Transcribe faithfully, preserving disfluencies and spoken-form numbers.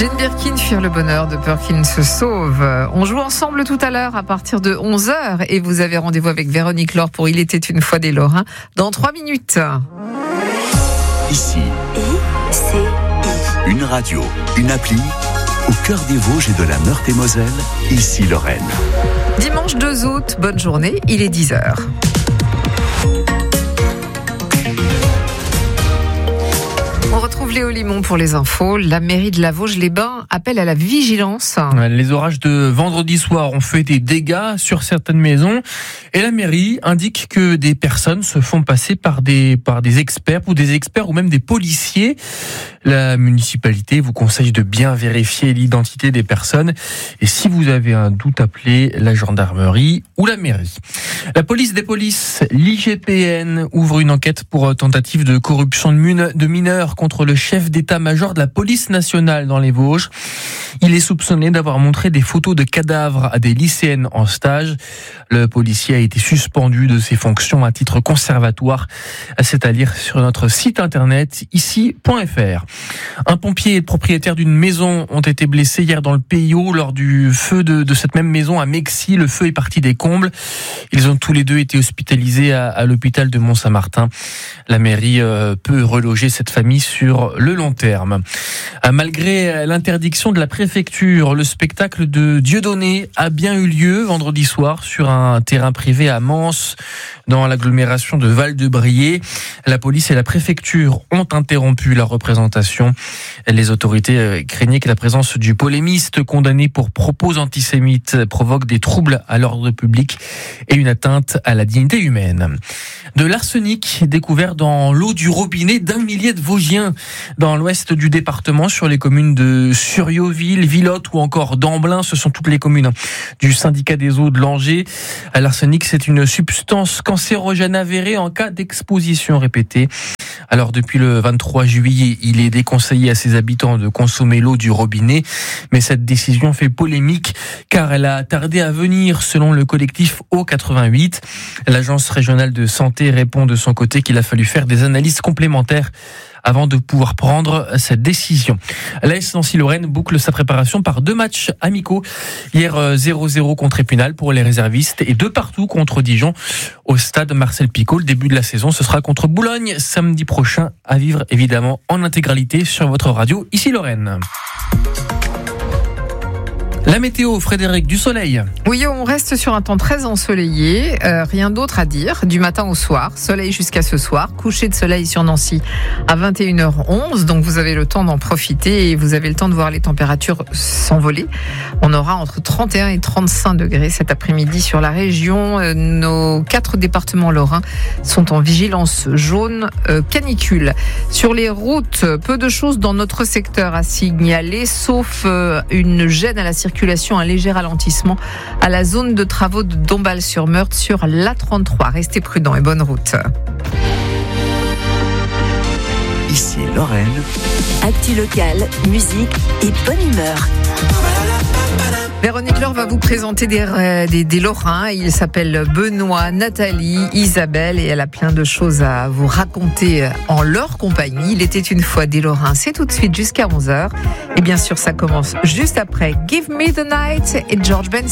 Jane Birkin, fuir le bonheur de peur qu'il ne se sauve. On joue ensemble tout à l'heure à partir de onze heures et vous avez rendez-vous avec Véronique Laure pour Il était une fois des Lorrains dans trois minutes. Ici, I C I. une radio, une appli, au cœur des Vosges et de la Meurthe-et-Moselle, ici Lorraine. Dimanche deux août, bonne journée, il est dix heures. On retrouve Léo Limon pour les infos. La mairie de la Vosges-les-Bains appelle à la vigilance. Les orages de vendredi soir ont fait des dégâts sur certaines maisons et la mairie indique que des personnes se font passer par des, par des experts ou des experts ou même des policiers. La municipalité vous conseille de bien vérifier l'identité des personnes et si vous avez un doute, appelez la gendarmerie ou la mairie. La police des polices, l'I G P N, ouvre une enquête pour tentative de corruption de mineurs contre le chef d'état-major de la police nationale dans les Vosges. Il est soupçonné d'avoir montré des photos de cadavres à des lycéennes en stage. Le policier a été suspendu de ses fonctions à titre conservatoire. C'est à lire sur notre site internet ici point f r. Un pompier et le propriétaire d'une maison ont été blessés hier dans le Pays Haut lors du feu de, de cette même maison à Mexi. Le feu est parti des combles. Ils ont tous les deux été hospitalisés à, à l'hôpital de Mont-Saint-Martin. La mairie euh, peut reloger cette famille sur le long terme. Euh, malgré l'interdiction de la préfecture, le spectacle de Dieudonné a bien eu lieu vendredi soir sur un terrain privé à Mans, dans l'agglomération de Val-de-Briey. La police et la préfecture ont interrompu la représentation. Les autorités craignaient que la présence du polémiste condamné pour propos antisémites provoque des troubles à l'ordre public et une atteinte à la dignité humaine. De l'arsenic découvert dans l'eau du robinet d'un millier de Vosgiens dans l'ouest du département, sur les communes de Surrioville, Villotte ou encore d'Amblin. Ce sont toutes les communes du syndicat des eaux de Langeais. L'arsenic, c'est une substance cancérogène avérée en cas d'exposition répétée. Alors depuis le vingt-trois juillet, il est déconseillé à ses habitants de consommer l'eau du robinet. Mais cette décision fait polémique car elle a tardé à venir selon le collectif O quatre-vingt-huit. L'agence régionale de santé répond de son côté qu'il a fallu faire des analyses complémentaires avant de pouvoir prendre cette décision. L'A S Nancy-Lorraine boucle sa préparation par deux matchs amicaux. Hier, zéro zéro contre Épinal pour les réservistes et deux partout contre Dijon au stade Marcel Picot. Le début de la saison, ce sera contre Boulogne samedi prochain, à vivre évidemment en intégralité sur votre radio, ici Lorraine. La météo, Frédéric, du soleil. Oui, on reste sur un temps très ensoleillé, euh, rien d'autre à dire, du matin au soir, soleil jusqu'à ce soir, coucher de soleil sur Nancy à vingt et une heures onze, donc vous avez le temps d'en profiter et vous avez le temps de voir les températures s'envoler. On aura entre trente et un et trente-cinq degrés cet après-midi sur la région. Euh, nos quatre départements lorrains sont en vigilance jaune euh, canicule. Sur les routes, peu de choses dans notre secteur à signaler, sauf euh, une gêne à la circulation. Circulation, un léger ralentissement à la zone de travaux de Dombasle-sur-Meurthe sur l'A trente-trois. Restez prudents et bonne route. Ici Lorraine. Actu locale, musique et bonne humeur. Véronique Laure va vous présenter des, euh, des, des Lorrains. Ils s'appellent Benoît, Nathalie, Isabelle et elle a plein de choses à vous raconter en leur compagnie. Il était une fois des Lorrains. C'est tout de suite jusqu'à onze heures. Et bien sûr, ça commence juste après Give Me the Night et George Benson.